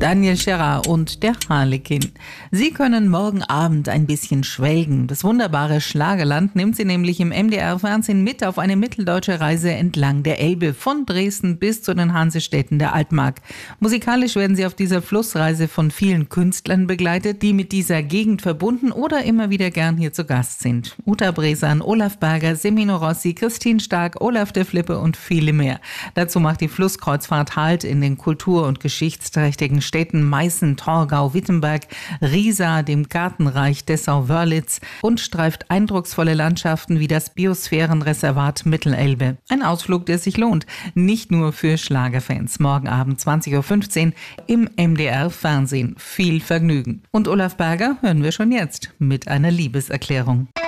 Daniel Scherrer und der Harlekin. Sie können morgen Abend ein bisschen schwelgen. Das wunderbare Schlagerland nimmt Sie nämlich im MDR-Fernsehen mit auf eine mitteldeutsche Reise entlang der Elbe, von Dresden bis zu den Hansestädten der Altmark. Musikalisch werden Sie auf dieser Flussreise von vielen Künstlern begleitet, die mit dieser Gegend verbunden oder immer wieder gern hier zu Gast sind. Uta Bresan, Olaf Berger, Semino Rossi, Christine Stark, Olaf der Flippe und viele mehr. Dazu macht die Flusskreuzfahrt Halt in den kultur- und geschichtsträchtigen Städten Meißen, Torgau, Wittenberg, Riesa, dem Gartenreich Dessau-Wörlitz und streift eindrucksvolle Landschaften wie das Biosphärenreservat Mittelelbe. Ein Ausflug, der sich lohnt, nicht nur für Schlagerfans. Morgen Abend 20.15 Uhr im MDR-Fernsehen. Viel Vergnügen. Und Olaf Berger hören wir schon jetzt mit einer Liebeserklärung.